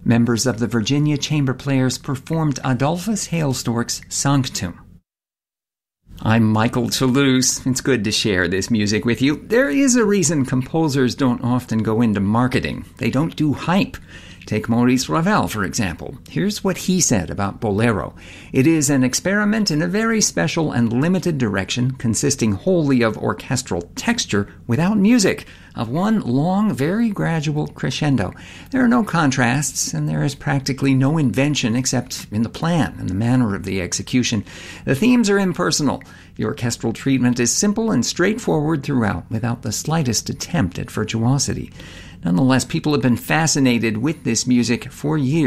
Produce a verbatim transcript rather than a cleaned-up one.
members of the Virginia Chamber Players performed Adolphus Hailstork's Sanctum. I'm Michael Toulouse. It's good to share this music with you. There is a reason composers don't often go into marketing. They don't do hype. Take Maurice Ravel, for example. Here's what he said about Bolero. It is an experiment in a very special and limited direction, consisting wholly of orchestral texture without music, of one long, very gradual crescendo. There are no contrasts, and there is practically no invention except in the plan and the manner of the execution. The themes are impersonal. The orchestral treatment is simple and straightforward throughout, without the slightest attempt at virtuosity. Nonetheless, people have been fascinated with this music for years.